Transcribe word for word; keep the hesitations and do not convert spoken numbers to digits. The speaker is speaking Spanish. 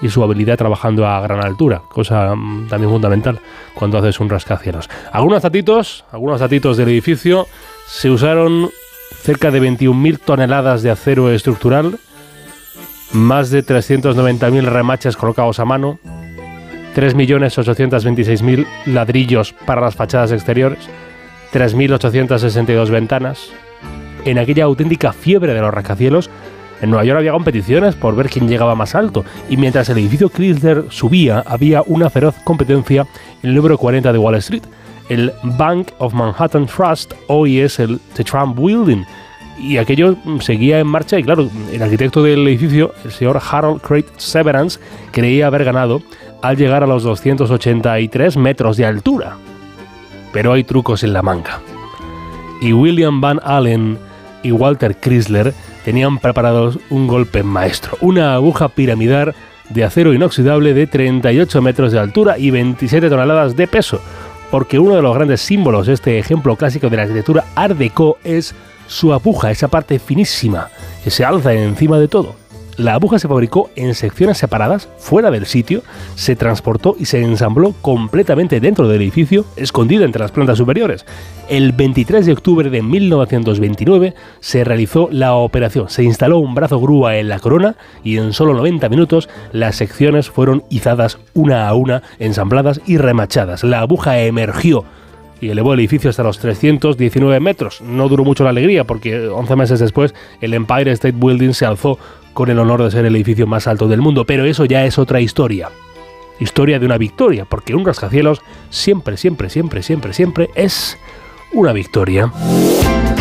y su habilidad trabajando a gran altura, cosa mmm, también fundamental cuando haces un rascacielos. Algunos datitos, algunos datitos del edificio: se usaron cerca de veintiún mil toneladas de acero estructural, más de trescientos noventa mil remaches colocados a mano, tres millones ochocientos veintiséis mil ladrillos para las fachadas exteriores, tres mil ochocientas sesenta y dos ventanas. En aquella auténtica fiebre de los rascacielos, en Nueva York había competiciones por ver quién llegaba más alto, y mientras el edificio Chrysler subía, había una feroz competencia en el número cuarenta de Wall Street. El Bank of Manhattan Trust hoy es el The Trump Building, y aquello seguía en marcha. Y claro, el arquitecto del edificio, el señor Harold Craig Severance, creía haber ganado al llegar a los doscientos ochenta y tres metros de altura. Pero hay trucos en la manga, y William Van Allen y Walter Chrysler tenían preparados un golpe maestro: una aguja piramidal de acero inoxidable de treinta y ocho metros de altura y veintisiete toneladas de peso, porque uno de los grandes símbolos de este ejemplo clásico de la arquitectura Art Deco es su aguja, esa parte finísima que se alza encima de todo. La aguja se fabricó en secciones separadas, fuera del sitio, se transportó y se ensambló completamente dentro del edificio, escondida entre las plantas superiores. El veintitrés de octubre de mil novecientos veintinueve se realizó la operación, se instaló un brazo grúa en la corona y en solo noventa minutos las secciones fueron izadas una a una, ensambladas y remachadas. La aguja emergió y elevó el edificio hasta los trescientos diecinueve metros. No duró mucho la alegría, porque once meses después el Empire State Building se alzó con el honor de ser el edificio más alto del mundo. Pero eso ya es otra historia. Historia de una victoria, porque un rascacielos siempre, siempre, siempre, siempre, siempre es una victoria.